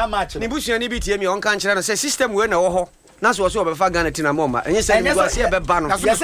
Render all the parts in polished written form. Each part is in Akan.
that match ni busu ni bi tie me on kan kire no say system we na wo ho na so so obefa Ghana tina moma enye say ni go say be ba no yes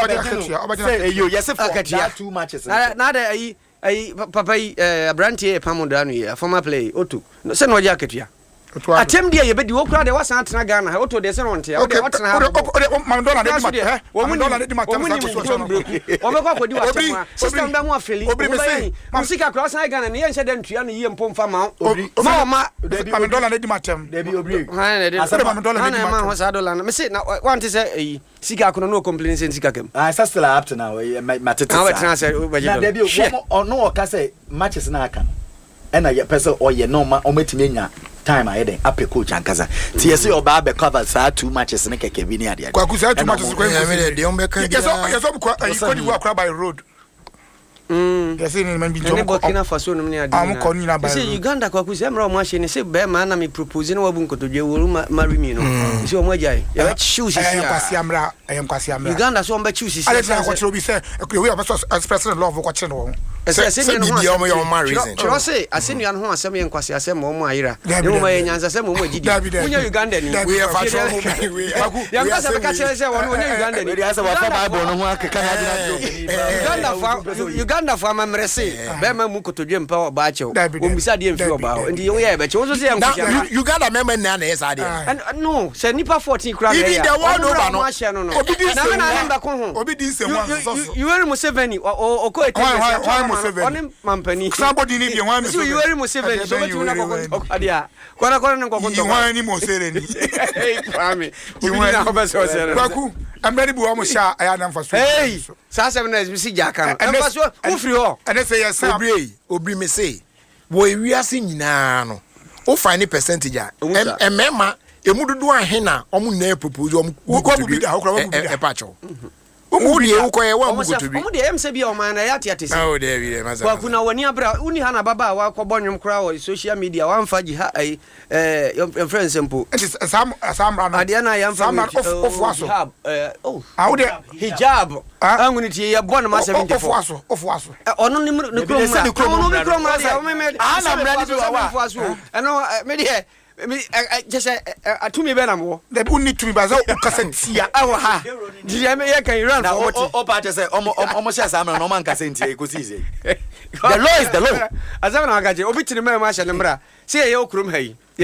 that 2 matches na da papa Brantie Pamoda no former play Otu say no ja ketua atem dia ye be di wokura de wasan atena Ghana ha Otu de say no ntia o de watena ha Mandela de mate Mandela de mate o be kwa kodi watema system da mu afeli musika kura wasan Ghana ne ye nche de ntua ne ye mpomfa ma ma Mandela de mate Debi obri ha ne de Mandela de mate ho sa dollar me say na want say sika kono no complain say sika kem sa still up to now matete na watena say na debi no o ka say matches na aka no na ye person o ye no ma o metime nya time I then up coach and kaza TSC oba be cover sa 2 matches ne keke bi ni ade kwaku sa 2 matches ko e de on be kan yes ko di wa kra by road yes ni man bi jo ne Burkina Faso no ne ade am ko ni na by say Uganda kwaku say mra o ma hye ne say be ma na me propose ne wabu nkotodwe wo marry me no say o mo ajai ya choose I am kwasi amra Uganda so on be choose ale na ko tro bi say we are express love ko kire no say bi dia o mo marry reason tro say asenu an ho asem ye nkwasi asem o mo ayira ne mo ye nyanza asem o mo agidi unya Uganda ni we are for ya kwasa be ka kire say won unya Uganda ni we asa wa fa bible no ho akeka ya Uganda for amamrese be ma mu kotodwe mpa oba achew o mbisa de mfi oba ho ndi ye be che wo so say enkwasi Uganda member na na yes ade no say nipa 14 kra ya the world over no obi di se na namba ko ho obi di se wan so you were Museveni o ko eti on mampani somebody ni bi wan so you were Museveni so betu na ko adia kora ne ko ko you wan ni Museveni hey kwame you wan na ko so say kwaku ameri bu o mo sha aya na mfa so hey sa 7 na mi si jaka no mfa so wo free ho and say yes obri me say wo ewiase nyina no o find percentage emema emududu ahena omu na propose omu ko bi da okra wo bi da pacho omu die wo ko ye wa mu gotobi omu die em se bia o man na yati ati se oh there bi masa kwa kuna wani abra uni hana baba wa ko bonwom kra wo social media wa mfa ji ha ai your friends empo sam rano ade na ya mfa of waso how de hijab anguni ti ye bon ma 74 of waso ono ni krom ya o me ana mra ni wa eno me de just atumi be na mo the uni to me baza ukasentia awo ha di me ye kan Iran for what o pa say omo sha samra no man kasentia e ko si the law is the law azama na gaje obi tiri me ma sha ne mra se ye okrum hayi